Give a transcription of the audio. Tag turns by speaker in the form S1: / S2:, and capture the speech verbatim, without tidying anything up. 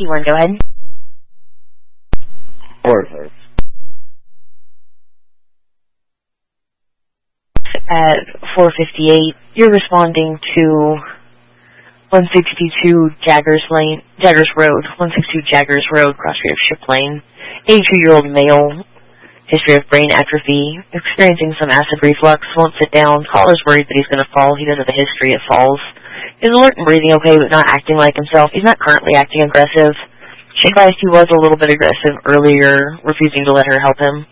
S1: ninety-one, go ahead.
S2: Four.
S1: At four fifty-eight, you're responding to one sixty-two Jaggers Lane, Jaggers Road, one sixty-two Jaggers Road, cross-street of Ship Lane. eighty-two-year-old male, history of brain atrophy, experiencing some acid reflux, won't sit down. Caller's worried that he's going to fall. He does have a history of falls. He's alert and breathing okay, but not acting like himself. He's not currently acting aggressive. She advised he was a little bit aggressive earlier, refusing to let her help him.